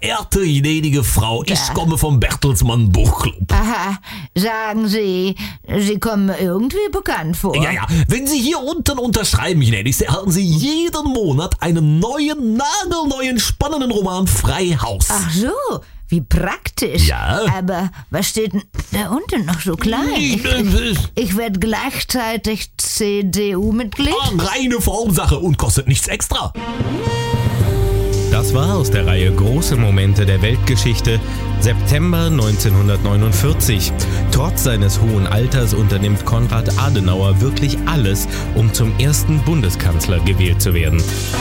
Verehrte gnädige Frau, ich komme vom Bertelsmann Buchclub. Aha, sagen Sie, Sie kommen mir irgendwie bekannt vor. Ja, wenn Sie hier unten unterschreiben, gnädigste, erhalten Sie jeden Monat einen neuen, nagelneuen, spannenden Roman frei Haus. Ach so, wie praktisch. Ja. Aber was steht denn da unten noch so klein? Ich werde gleichzeitig CDU-Mitglied. Reine Formsache und kostet nichts extra. Das war aus der Reihe Große Momente der Weltgeschichte, September 1949. Trotz seines hohen Alters unternimmt Konrad Adenauer wirklich alles, um zum ersten Bundeskanzler gewählt zu werden.